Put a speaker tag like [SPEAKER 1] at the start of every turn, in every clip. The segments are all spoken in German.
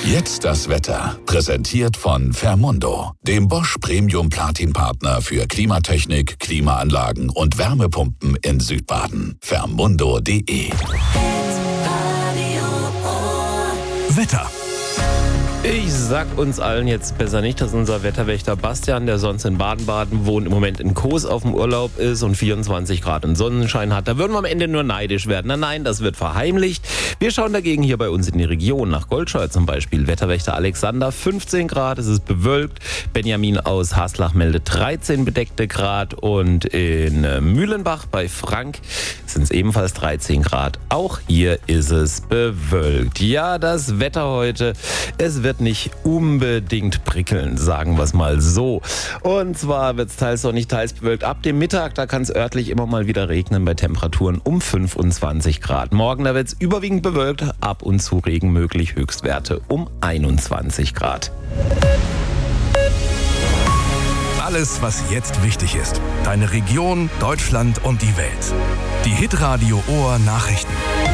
[SPEAKER 1] Jetzt das Wetter. Präsentiert von Fermundo, dem Bosch Premium Platin Partner für Klimatechnik, Klimaanlagen und Wärmepumpen in Südbaden. Fermundo.de.
[SPEAKER 2] Wetter.
[SPEAKER 3] Ich sag uns allen jetzt besser nicht, dass unser Wetterwächter Bastian, der sonst in Baden-Baden wohnt, im Moment in Kos auf dem Urlaub ist und 24 Grad und Sonnenschein hat. Da würden wir am Ende nur neidisch werden. Nein, das wird verheimlicht. Wir schauen dagegen hier bei uns in die Region, nach Goldscheu zum Beispiel. Wetterwächter Alexander, 15 Grad, es ist bewölkt. Benjamin aus Haslach meldet 13 bedeckte Grad und in Mühlenbach bei Frank sind es ebenfalls 13 Grad. Auch hier ist es bewölkt. Ja, das Wetter heute, es wird nicht unbedingt prickeln, sagen wir es mal so. Und zwar wird es teils sonnig, teils bewölkt. Ab dem Mittag, da kann es örtlich immer mal wieder regnen bei Temperaturen um 25 Grad. Morgen, da wird es überwiegend bewölkt, ab und zu Regen möglich, Höchstwerte um 21 Grad.
[SPEAKER 2] Alles, was jetzt wichtig ist. Deine Region, Deutschland und die Welt. Die Hitradio Ohr Nachrichten.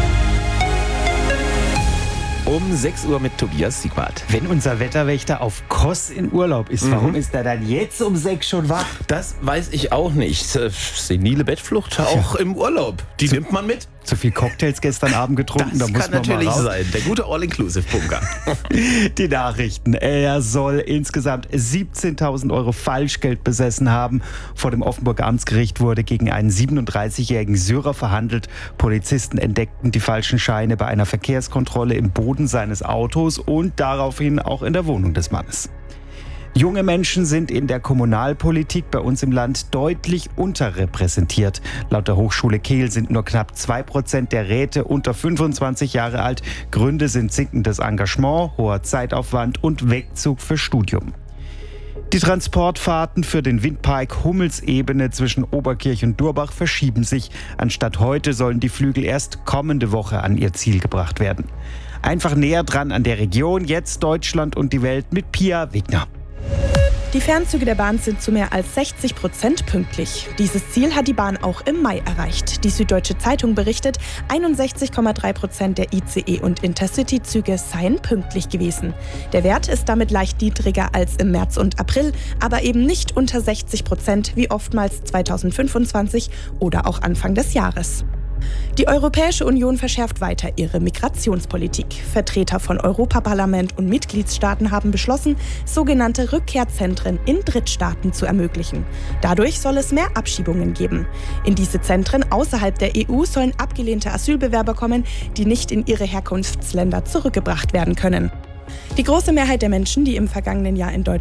[SPEAKER 3] Um 6 Uhr mit Tobias Siegwart.
[SPEAKER 4] Wenn unser Wetterwächter auf Kos in Urlaub ist, warum ist er dann jetzt um 6 schon wach?
[SPEAKER 3] Das weiß ich auch nicht. Senile Bettflucht auch im Urlaub. Die nimmt man mit.
[SPEAKER 4] Zu viel Cocktails gestern Abend getrunken,
[SPEAKER 3] Das
[SPEAKER 4] da muss
[SPEAKER 3] kann
[SPEAKER 4] man
[SPEAKER 3] natürlich
[SPEAKER 4] mal raus.
[SPEAKER 3] sein. Der gute All-Inclusive-Bunker.
[SPEAKER 4] Die Nachrichten. Er soll insgesamt 17.000 € Falschgeld besessen haben. Vor dem Offenburger Amtsgericht wurde gegen einen 37-jährigen Syrer verhandelt. Polizisten entdeckten die falschen Scheine bei einer Verkehrskontrolle im Boden seines Autos und daraufhin auch in der Wohnung des Mannes. Junge Menschen sind in der Kommunalpolitik bei uns im Land deutlich unterrepräsentiert. Laut der Hochschule Kehl sind nur knapp 2% der Räte unter 25 Jahre alt. Gründe sind sinkendes Engagement, hoher Zeitaufwand und Wegzug für Studium. Die Transportfahrten für den Windpark Hummelsebene zwischen Oberkirch und Durbach verschieben sich. Anstatt heute sollen die Flügel erst kommende Woche an ihr Ziel gebracht werden. Einfach näher dran an der Region, jetzt Deutschland und die Welt mit Pia Wegner.
[SPEAKER 5] Die Fernzüge der Bahn sind zu mehr als 60% pünktlich. Dieses Ziel hat die Bahn auch im Mai erreicht. Die Süddeutsche Zeitung berichtet, 61,3% der ICE- und Intercity-Züge seien pünktlich gewesen. Der Wert ist damit leicht niedriger als im März und April, aber eben nicht unter 60%, wie oftmals 2025 oder auch Anfang des Jahres. Die Europäische Union verschärft weiter ihre Migrationspolitik. Vertreter von Europaparlament und Mitgliedstaaten haben beschlossen, sogenannte Rückkehrzentren in Drittstaaten zu ermöglichen. Dadurch soll es mehr Abschiebungen geben. In diese Zentren außerhalb der EU sollen abgelehnte Asylbewerber kommen, die nicht in ihre Herkunftsländer zurückgebracht werden können. Die große Mehrheit der Menschen, die im vergangenen Jahr in Deutschland